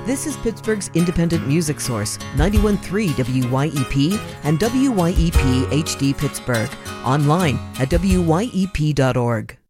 This is Pittsburgh's independent music source, 91.3 WYEP and WYEP HD Pittsburgh. Online at wyep.org.